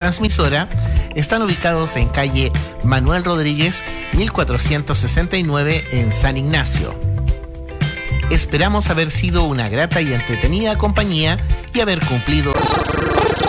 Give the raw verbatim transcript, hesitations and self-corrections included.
transmisora están ubicados en calle Manuel Rodríguez, mil cuatrocientos sesenta y nueve en San Ignacio. Esperamos haber sido una grata y entretenida compañía y haber cumplido